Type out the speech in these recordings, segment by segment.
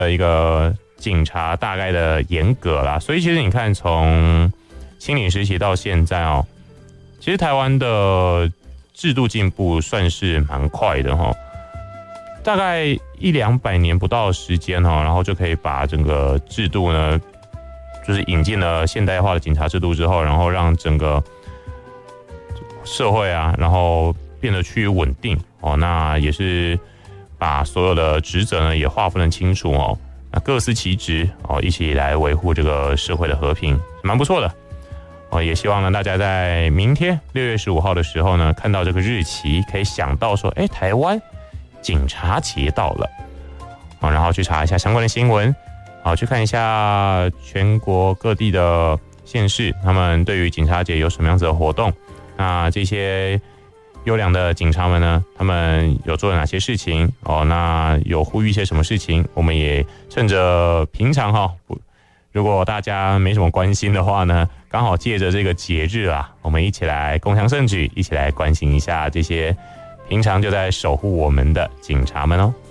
一个警察大概的严格啦。所以其实你看，从清领时期到现在哦，其实台湾的制度进步算是蛮快的哈。大概100-200年不到的时间哈，然后就可以把整个制度呢，就是引进了现代化的警察制度之后，然后让整个社会啊，然后变得趋于稳定哦。那也是把所有的职责呢也划分得清楚哦，那各司其职哦，一起来维护这个社会的和平，蛮不错的哦。也希望呢大家在明天6月15号的时候呢，看到这个日期，可以想到说，台湾警察节到了啊，然后去查一下相关的新闻，好，去看一下全国各地的县市，他们对于警察节有什么样子的活动。那这些优良的警察们呢，他们有做了哪些事情哦？那有呼吁一些什么事情？我们也趁着平常哈，如果大家没什么关心的话呢，刚好借着这个节日啊，我们一起来共襄盛举，一起来关心一下这些平常就在守护我们的警察们哦。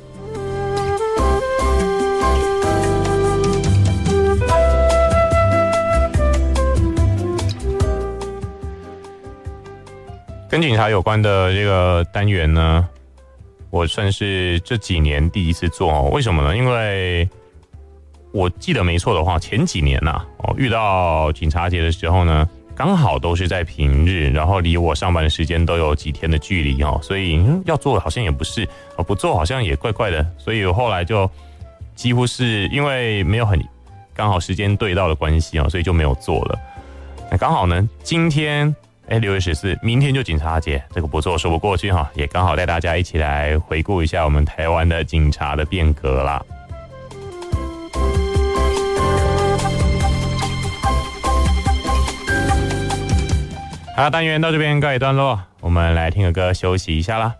跟警察有关的这个单元呢，我算是这几年第一次做哦。为什么呢？因为我记得没错的话，前几年啊，遇到警察节的时候呢，刚好都是在平日，然后离我上班的时间都有几天的距离哦，所以要做好像也不是，不做好像也怪怪的，所以我后来就几乎是因为没有很刚好时间对到的关系哦，所以就没有做了。那刚好呢，今天6月14，明天就警察节，这个不做说不过去哈，也刚好带大家一起来回顾一下我们台湾的警察的变革啦。好，单元到这边告一段落，我们来听个歌休息一下啦。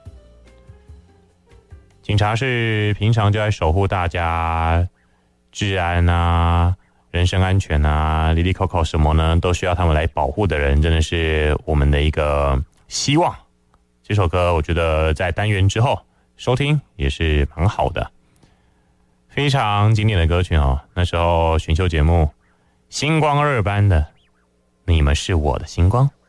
警察是平常就在守护大家治安啊、人身安全啊，里里口口什么呢，都需要他们来保护的人，真的是我们的一个希望。这首歌我觉得在单元之后收听也是蛮好的，非常经典的歌曲哦。那时候选秀节目星光2班的《你们是我的星光》。